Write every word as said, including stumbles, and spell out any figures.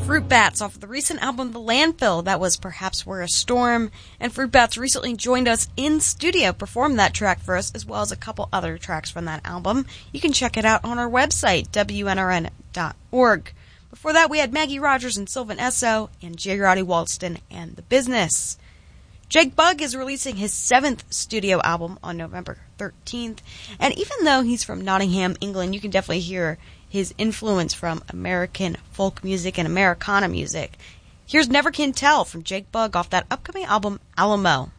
Fruit Bats off of the recent album The Landfill. That was Perhaps We're a Storm. And Fruit Bats recently joined us in studio, performed that track for us, as well as a couple other tracks from that album. You can check it out on our website, W N R N dot org. Before that, we had Maggie Rogers and Sylvan Esso, and J. Roddy Walston and The Business. Jake Bugg is releasing his seventh studio album on November thirteenth, and even though he's from Nottingham, England, you can definitely hear his influence from American folk music and Americana music. Here's Never Can Tell from Jake Bugg off that upcoming album, Alamo.